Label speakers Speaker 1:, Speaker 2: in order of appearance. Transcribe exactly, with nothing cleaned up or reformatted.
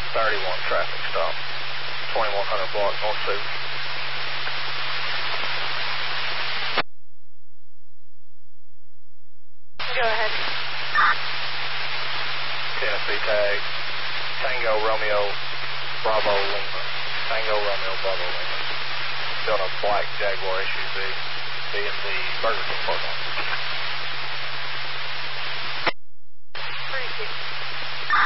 Speaker 1: thirty-one traffic stop, twenty-one hundred block north two.
Speaker 2: Go ahead.
Speaker 1: Tennessee tag, Tango Romeo Bravo Lima. Tango Romeo Bravo Lima. Still a black Jaguar S U V, B and B Burger King parking lot.